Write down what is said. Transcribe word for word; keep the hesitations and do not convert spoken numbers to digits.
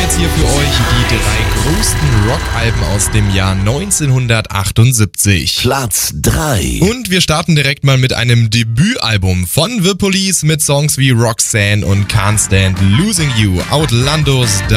jetzt hier für euch die drei größten Rockalben aus dem Jahr neunzehnhundertachtundsiebzig. Platz drei. Und wir starten direkt mal mit einem Debütalbum von The Police mit Songs wie Roxanne und Can't Stand Losing You, Outlandos